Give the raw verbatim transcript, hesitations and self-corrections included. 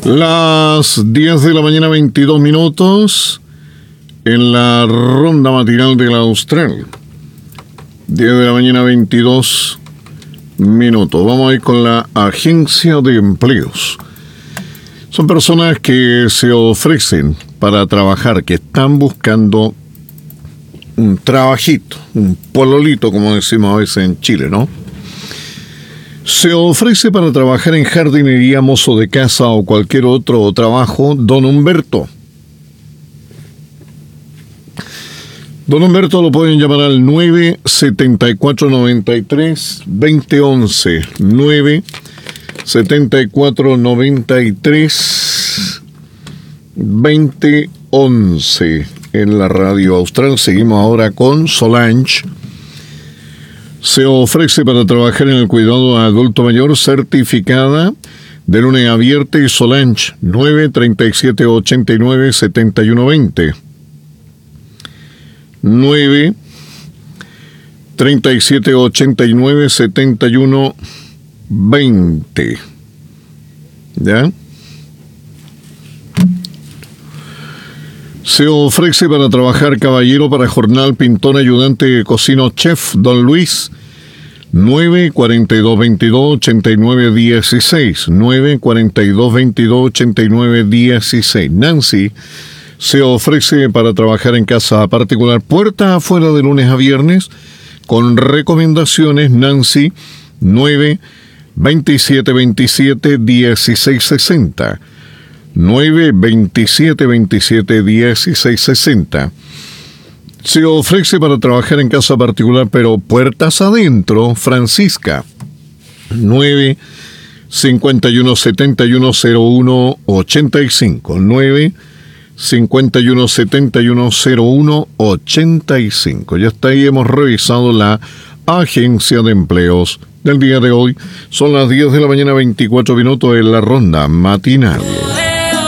Las diez de la mañana, veintidós minutos, en la ronda matinal de la Austral. diez de la mañana, veintidós minutos. Vamos a ir con la agencia de empleos. Son personas que se ofrecen para trabajar, que están buscando un trabajito, un pololito, como decimos a veces en Chile, ¿no? Se ofrece para trabajar en jardinería, mozo de casa o cualquier otro trabajo, don Humberto. Don Humberto lo pueden llamar al nueve setenta y cuatro noventa y tres veinte once. nueve setenta y cuatro noventa y tres veinte once. En la radio Austral seguimos ahora con Solange. Se ofrece para trabajar en el cuidado a adulto mayor, certificada de lunes a viernes. Solange, nueve treinta y siete ochenta y nueve setenta y uno veinte. nueve treinta y siete ochenta y nueve setenta y uno veinte. ¿Ya? Se ofrece para trabajar caballero para jornal, pintor, ayudante, cocino, chef, don Luis, nueve cuarenta y dos veintidós ochenta y nueve dieciséis, nueve cuarenta y dos veintidós ochenta y nueve dieciséis. Nancy se ofrece para trabajar en casa particular, puerta afuera de lunes a viernes, con recomendaciones. Nancy, nueve veintisiete veintisiete dieciséis sesenta. nueve veintisiete veintisiete dieciséis sesenta. Se ofrece para trabajar en casa particular, pero puertas adentro. Francisca, nueve cincuenta y uno setenta y uno cero uno ochenta y cinco. nueve cincuenta y uno setenta y uno cero uno ochenta y cinco. Ya está ahí, hemos revisado la agencia de empleos del día de hoy. Son las diez de la mañana, veinticuatro minutos en la ronda matinal.